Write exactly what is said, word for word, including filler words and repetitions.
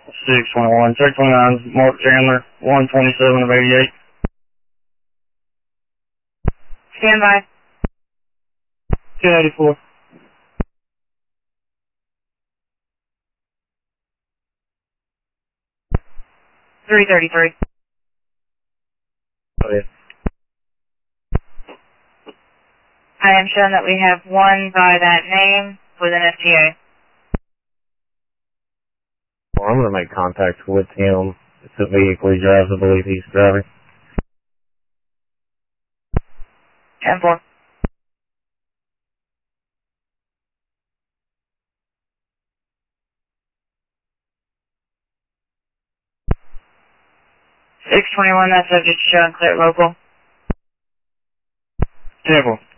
six twenty-one, check twenty-nine, Mark Chandler, one twenty-seven of eighty-eight. Stand by. ten eighty-four. three thirty-three. Oh, yeah. I am showing that we have one by that name with an F T A. Well, I'm going to make contact with him. It's the vehicle he drives, I believe he's driving. ten four. six twenty-one, that subject showing clear local. ten four.